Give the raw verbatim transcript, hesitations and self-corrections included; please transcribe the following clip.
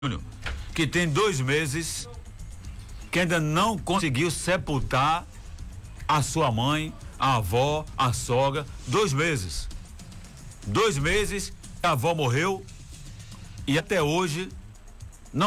que tem dois meses que ainda não conseguiu sepultar a sua mãe, a avó, a sogra. Dois meses. Dois meses, a avó morreu e até hoje